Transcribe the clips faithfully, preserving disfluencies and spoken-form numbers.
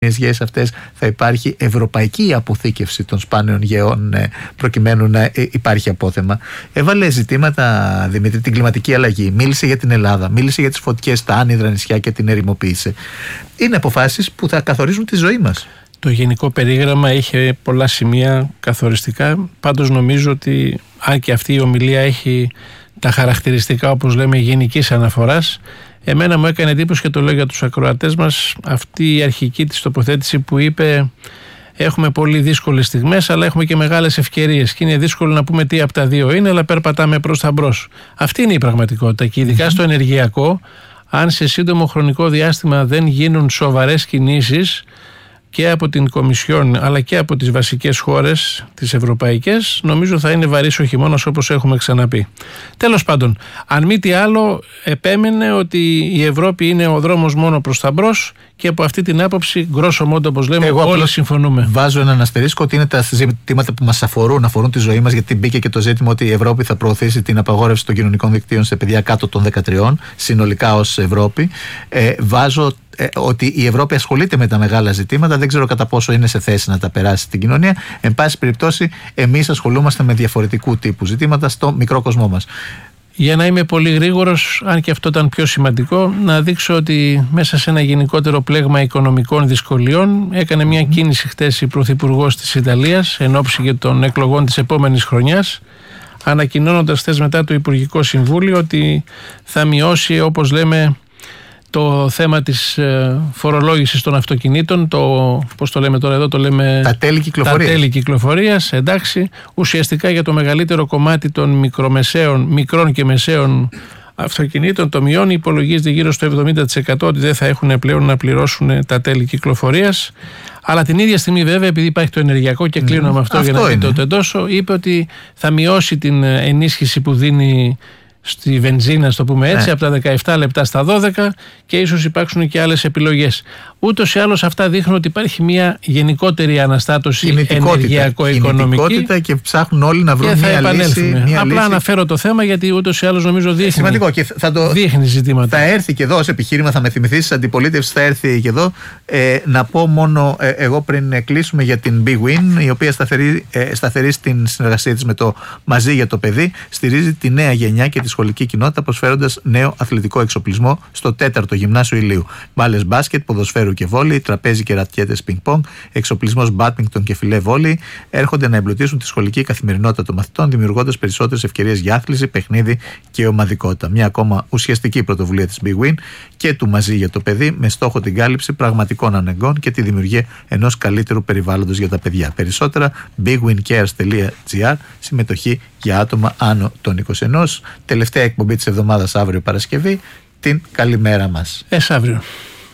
γέες αυτές θα υπάρχει ευρωπαϊκή αποθήκευση των σπάνιων γεών προκειμένου να υπάρχει απόθεμα. Έβαλε ζητήματα, Δημήτρη, την κλιματική αλλαγή, μίλησε για την Ελλάδα, μίλησε για τις φωτιές στα άνυδρα νησιά και την ερημοποίηση. Είναι αποφάσεις που θα καθορίζουν τη ζωή μας. Το γενικό περίγραμμα είχε πολλά σημεία καθοριστικά, πάντως νομίζω ότι αν και αυτή η ομιλία έχει τα χαρακτηριστικά, όπως λέμε, γενικής αναφοράς, εμένα μου έκανε εντύπωση και το λέω για τους ακροατές μας αυτή η αρχική της τοποθέτηση που είπε έχουμε πολύ δύσκολες στιγμές αλλά έχουμε και μεγάλες ευκαιρίες και είναι δύσκολο να πούμε τι από τα δύο είναι, αλλά περπατάμε προς τα μπρος. Αυτή είναι η πραγματικότητα και ειδικά στο ενεργειακό, αν σε σύντομο χρονικό διάστημα δεν γίνουν σοβαρές κινήσεις και από την Κομισιόν αλλά και από τις βασικές χώρες, τις ευρωπαϊκές, νομίζω θα είναι βαρύς ο χειμώνας όπως έχουμε ξαναπεί. Τέλος πάντων, αν μη τι άλλο, επέμενε ότι η Ευρώπη είναι ο δρόμος μόνο προς τα μπρος και από αυτή την άποψη, γκρόσο μόντο όπως λέμε, εγώ όλοι συμφωνούμε. Βάζω έναν αστερίσκο ότι είναι τα ζητήματα που μας αφορούν, αφορούν τη ζωή μας, γιατί μπήκε και το ζήτημα ότι η Ευρώπη θα προωθήσει την απαγόρευση των κοινωνικών δικτύων σε παιδιά κάτω των δεκατριών, συνολικά ως Ευρώπη. Ε, βάζω ε, ότι η Ευρώπη ασχολείται με τα μεγάλα ζητήματα, δεν ξέρω κατά πόσο είναι σε θέση να τα περάσει στην κοινωνία. Εν πάση περιπτώσει, εμείς ασχολούμαστε με διαφορετικού τύπου ζητήματα στο μικρό κοσμό μας. Για να είμαι πολύ γρήγορος, αν και αυτό ήταν πιο σημαντικό, να δείξω ότι μέσα σε ένα γενικότερο πλέγμα οικονομικών δυσκολιών έκανε μια κίνηση χτες η Πρωθυπουργός της Ιταλίας εν ώψη και των εκλογών της επόμενης χρονιάς, ανακοινώνοντας χτες μετά το Υπουργικό Συμβούλιο ότι θα μειώσει, όπως λέμε, το θέμα της φορολόγησης των αυτοκινήτων, το, πώς το λέμε τώρα εδώ, το λέμε τα τέλη κυκλοφορίας. Τα τέλη κυκλοφορίας, εντάξει, ουσιαστικά για το μεγαλύτερο κομμάτι των μικρομεσαίων, μικρών και μεσαίων αυτοκινήτων το μειώνει, υπολογίζεται γύρω στο εβδομήντα τοις εκατό ότι δεν θα έχουν πλέον να πληρώσουν τα τέλη κυκλοφορίας. Αλλά την ίδια στιγμή, βέβαια, επειδή υπάρχει το ενεργειακό και κλείνω mm, με αυτό, αυτό για να μην το τεντώσω, είπε ότι θα μειώσει την ενίσχυση που δίνει στη βενζίνα, στο πούμε έτσι, ναι, από τα δεκαεπτά λεπτά στα δώδεκα και ίσως υπάρξουν και άλλες επιλογές. Ούτως ή άλλως αυτά δείχνουν ότι υπάρχει μια γενικότερη αναστάτωση ενεργειακό-οικονομική και ψάχνουν όλοι να βρουν μια λύση. Μια Απλά λύση. αναφέρω το θέμα γιατί ούτως ή άλλως νομίζω δείχνει, σημαντικό και θα το, δείχνει ζητήματα. Θα έρθει και εδώ ως επιχείρημα, θα με θυμηθείς της αντιπολίτευσης, θα έρθει και εδώ. Ε, να πω μόνο ε, εγώ πριν κλείσουμε για την Big Win, η οποία σταθερή, ε, σταθερή στην συνεργασία της με το Μαζί για το Παιδί, στηρίζει τη νέα γενιά και τη σχολική κοινότητα προσφέροντας νέο αθλητικό εξοπλισμό στο τέταρτο γυμνάσιο Ηλίου. Μπάλες μπάσκετ, ποδοσφαίρου και βόλεϊ, τραπέζι και ρατιέτες πινκ-πονγκ, εξοπλισμός μπάντμινγκτον και φιλέ βόλεϊ έρχονται να εμπλουτίσουν τη σχολική καθημερινότητα των μαθητών, δημιουργώντας περισσότερες ευκαιρίες για άθληση, παιχνίδι και ομαδικότητα. Μια ακόμα ουσιαστική πρωτοβουλία της Big Win και του Μαζί για το Παιδί, με στόχο την κάλυψη πραγματικών αναγκών και τη δημιουργία ενός καλύτερου περιβάλλοντος για τα παιδιά. Περισσότερα big win cares τελεία gr, συμμετοχή για άτομα άνω των είκοσι ένα. Τελευταία εκπομπή της εβδομάδας αύριο Παρασκευή. Την καλημέρα μας. Εσ' αύριο.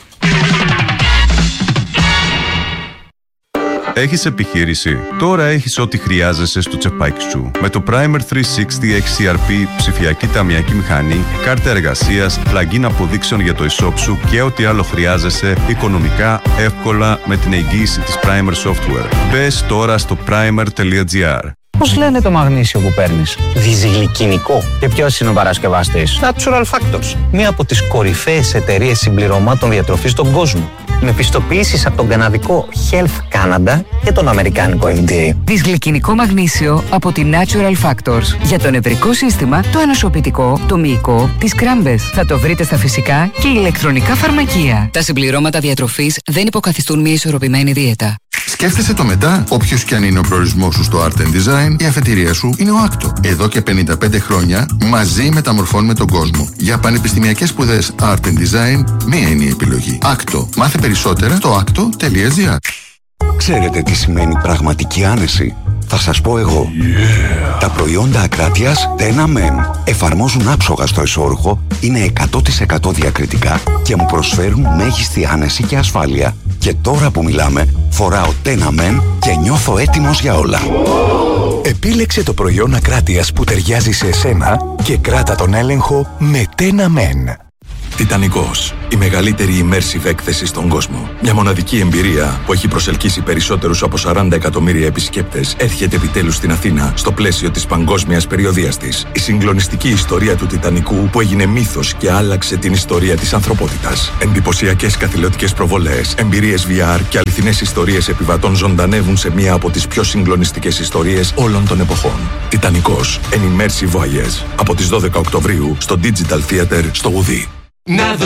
Έχεις επιχείρηση? Τώρα έχεις ό,τι χρειάζεσαι στο τσεπάκι σου. Με το Primer τριακόσια εξήντα εξ σι αρ πι, ψηφιακή ταμιακή μηχανή, κάρτα εργασίας, plugin αποδείξεων για το e-shop σου και ό,τι άλλο χρειάζεσαι οικονομικά, εύκολα με την εγγύηση της Primer Software. Μπες τώρα στο primer τελεία gr. Πώς λένε το μαγνήσιο που παίρνεις? Διζυγλικινικό. Και ποιος είναι ο παρασκευαστής? Natural Factors. Μία από τις κορυφαίες εταιρείες συμπληρωμάτων διατροφής στον κόσμο. Με πιστοποιήσεις από τον καναδικό Health Canada και τον αμερικάνικο εφ ντι έι. Δυσγλυκινικό μαγνήσιο από τη Natural Factors. Για το νευρικό σύστημα, το ενοσοποιητικό, το μυϊκό, τις κράμπες. Θα το βρείτε στα φυσικά και ηλεκτρονικά φαρμακεία. Τα συμπληρώματα διατροφής δεν υποκαθιστούν μια ισορροπημένη δίαιτα. Σκέφτεσαι το μετά, όποιος κι αν είναι ο προορισμός σου στο Art and Design, η αφετηρία σου είναι ο Άκτο. Εδώ και πενήντα πέντε χρόνια μαζί μεταμορφώνουμε τον κόσμο. Για πανεπιστημιακές σπουδές Art and Design, μία είναι η επιλογή. Άκτο. Μάθε περισσότερα στο άκτο τελεία gr. Ξέρετε τι σημαίνει πραγματική άνεση? Θα σας πω εγώ. Yeah. Τα προϊόντα Ακράτειας Τένα Μεν εφαρμόζουν άψογα στο εσώρουχο, είναι εκατό τοις εκατό διακριτικά και μου προσφέρουν μέγιστη άνεση και ασφάλεια. Και τώρα που μιλάμε, φοράω Τένα Μεν και νιώθω έτοιμος για όλα. Επίλεξε το προϊόν Ακράτειας που ταιριάζει σε εσένα και κράτα τον έλεγχο με Τένα Μεν. Τιτανικός. Η μεγαλύτερη immersive έκθεση στον κόσμο. Μια μοναδική εμπειρία που έχει προσελκύσει περισσότερους από σαράντα εκατομμύρια επισκέπτες έρχεται επιτέλους στην Αθήνα στο πλαίσιο της παγκόσμιας περιοδείας της. Η συγκλονιστική ιστορία του Τιτανικού που έγινε μύθος και άλλαξε την ιστορία της ανθρωπότητας. Εντυπωσιακές καθηλωτικές προβολές, εμπειρίες βι αρ και αληθινές ιστορίες επιβατών ζωντανεύουν σε μία από τις πιο συγκλονιστικές ιστορίες όλων των εποχών. Τιτανικός. An immersive voyage. Από τις δώδεκα Οκτωβρίου στο Digital Theater στο Ουδί.